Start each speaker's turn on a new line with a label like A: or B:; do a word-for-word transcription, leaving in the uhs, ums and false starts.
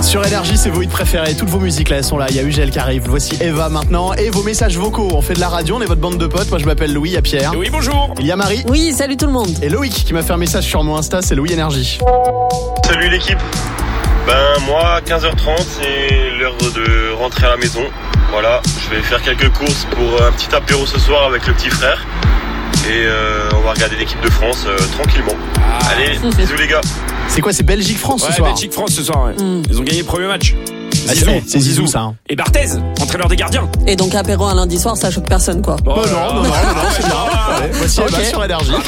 A: Sur Énergie, c'est vos hits préférés. Toutes vos musiques là, elles sont là. Il y a Ugel qui arrive. Voici Eva maintenant. Et vos messages vocaux. On fait de la radio, on est votre bande de potes. Moi, je m'appelle Louis, il y a Pierre.
B: Oui, bonjour.
A: Il y a Marie.
C: Oui, salut tout le monde.
A: Et Loïc qui m'a fait un message sur mon Insta, c'est Louis Énergie.
D: Salut l'équipe. Ben moi, quinze heures trente, c'est l'heure de rentrer à la maison. Voilà, je vais faire quelques courses pour un petit apéro ce soir avec le petit frère. Et euh, on va regarder l'équipe de France euh, tranquillement. Ah. Allez, bisous les gars.
A: C'est quoi, c'est Belgique-France
B: ouais,
A: ce soir?
B: Belgique-France ce soir, ouais. Mm. Ils ont gagné le premier match.
A: Ah, Zizou, c'est, c'est Zizou ça. Hein.
B: Et Barthez, entraîneur des gardiens.
C: Et donc apéro un lundi soir, ça choque personne quoi.
A: Oh, oh non, non, non, non, non, c'est bien. Allez, voici okay. Eva sur Énergie.